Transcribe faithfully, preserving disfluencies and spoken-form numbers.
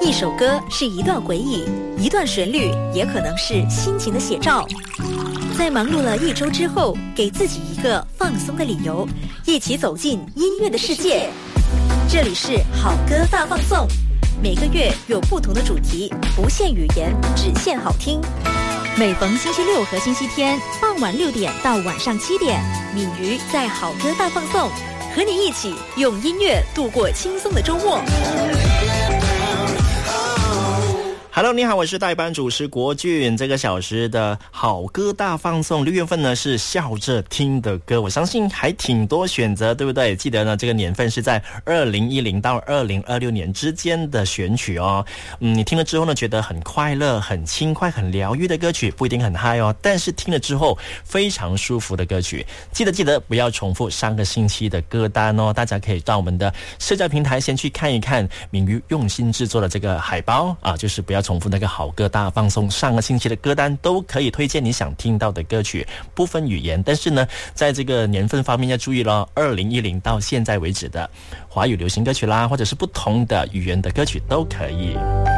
一首歌是一段回忆，一段旋律也可能是心情的写照。在忙碌了一周之后，给自己一个放松的理由，一起走进音乐的世界。这里是好歌大放送，每个月有不同的主题，不限语言，只限好听。每逢星期六和星期天傍晚六点到晚上七点，敏瑜在好歌大放送，和你一起用音乐度过轻松的周末。 Hello， 你好，我是代班主持国俊。这个小时的好歌大放送，六月份呢是笑着听的歌，我相信还挺多选择，对不对？记得呢，这个年份是在二零一零到二零二六年之间的选曲哦。嗯，你听了之后呢，觉得很快乐、很轻快、很疗愈的歌曲，不一定很嗨哦，但是听了之后非常舒服的歌曲。记得记得不要重复上个星期的歌单哦，大家可以到我们的社交平台先去看一看敏瑜用心制作的这个海报啊，就是不要重复那个好歌大放送上个星期的歌单，都可以推荐你想听到的歌曲，不分语言。但是呢，在这个年份方面要注意了，二零一零到现在为止的华语流行歌曲啦，或者是不同的语言的歌曲都可以。